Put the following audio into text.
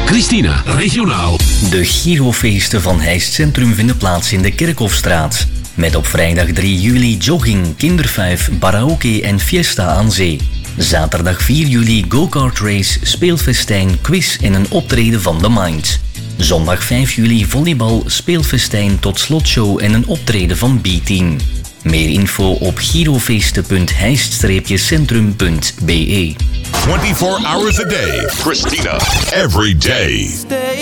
Christina, regionaal. De Girofeesten van Heist Centrum vinden plaats in de Kerkhofstraat. Met op vrijdag 3 juli jogging, kindervijf, karaoke en fiesta aan zee. Zaterdag 4 juli go-kart race, speelfestijn, quiz en een optreden van The Mind. Zondag 5 juli volleybal, speelfestijn tot slotshow en een optreden van B-Team. Meer info op girofeesten.heist-centrum.be. 24 hours a day. Christina, every day.